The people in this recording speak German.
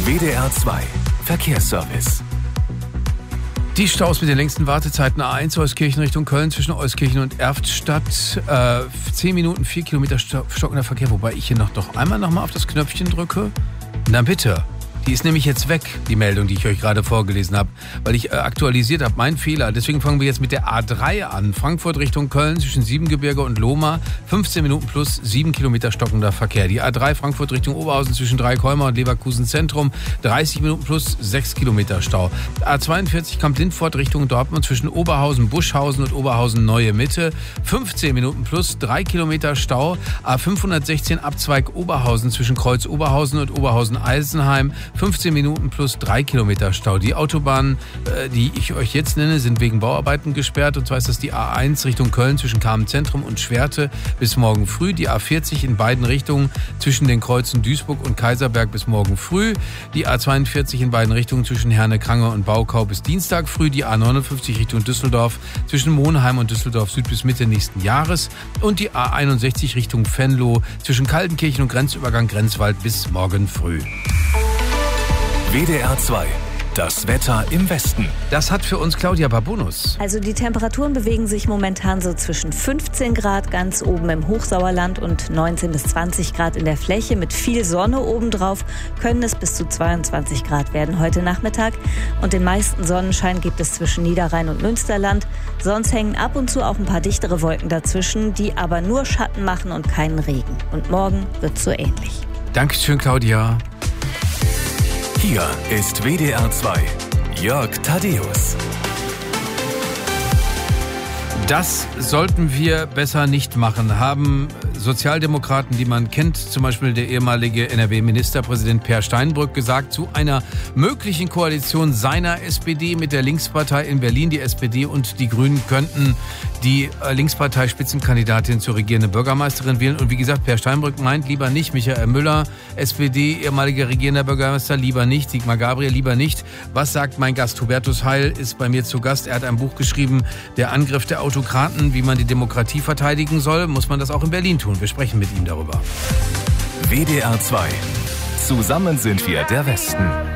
WDR 2 Verkehrsservice. Die Staus mit den längsten Wartezeiten: A1 Euskirchen Richtung Köln zwischen Euskirchen und Erftstadt. 10 Minuten, 4 Kilometer stockender Verkehr, wobei ich hier noch einmal auf das Knöpfchen drücke. Na bitte. Die ist nämlich jetzt weg, die Meldung, die ich euch gerade vorgelesen habe, weil ich aktualisiert habe. Mein Fehler. Deswegen fangen wir jetzt mit der A3 an. Frankfurt Richtung Köln zwischen Siebengebirge und Lohmar. 15 Minuten plus 7 Kilometer stockender Verkehr. Die A3 Frankfurt Richtung Oberhausen zwischen Dreikolmer und Leverkusen Zentrum. 30 Minuten plus 6 Kilometer Stau. A42 Kamp-Lindfort Richtung Dortmund zwischen Oberhausen, Buschhausen und Oberhausen Neue Mitte. 15 Minuten plus 3 Kilometer Stau. A516 Abzweig Oberhausen zwischen Kreuz Oberhausen und Oberhausen-Eisenheim. 15 Minuten plus 3 Kilometer Stau. Die Autobahnen, die ich euch jetzt nenne, sind wegen Bauarbeiten gesperrt. Und zwar ist das die A1 Richtung Köln zwischen Kamenz-Zentrum und Schwerte bis morgen früh. Die A40 in beiden Richtungen zwischen den Kreuzen Duisburg und Kaiserberg bis morgen früh. Die A42 in beiden Richtungen zwischen Herne-Krange und Baukau bis Dienstag früh. Die A59 Richtung Düsseldorf zwischen Monheim und Düsseldorf Süd bis Mitte nächsten Jahres. Und die A61 Richtung Venlo zwischen Kaltenkirchen und Grenzübergang Grenzwald bis morgen früh. WDR 2, das Wetter im Westen. Das hat für uns Claudia Babunus. Also die Temperaturen bewegen sich momentan so zwischen 15 Grad ganz oben im Hochsauerland und 19 bis 20 Grad in der Fläche. Mit viel Sonne obendrauf können es bis zu 22 Grad werden heute Nachmittag. Und den meisten Sonnenschein gibt es zwischen Niederrhein und Münsterland. Sonst hängen ab und zu auch ein paar dichtere Wolken dazwischen, die aber nur Schatten machen und keinen Regen. Und morgen wird es so ähnlich. Dankeschön, Claudia. Hier ist WDR 2, Jörg Thaddeus. Das sollten wir besser nicht machen, haben Sozialdemokraten, die man kennt, zum Beispiel der ehemalige NRW-Ministerpräsident Per Steinbrück, gesagt, zu einer möglichen Koalition seiner SPD mit der Linkspartei in Berlin. Die SPD und die Grünen könnten die Linkspartei-Spitzenkandidatin zur regierenden Bürgermeisterin wählen. Und wie gesagt, Per Steinbrück meint lieber nicht. Michael Müller, SPD, ehemaliger regierender Bürgermeister, lieber nicht. Sigmar Gabriel, lieber nicht. Was sagt mein Gast? Hubertus Heil ist bei mir zu Gast. Er hat ein Buch geschrieben, Der Angriff der Autokraten, wie man die Demokratie verteidigen soll. Muss man das auch in Berlin tun? Wir sprechen mit ihm darüber. WDR 2. Zusammen sind wir der Westen.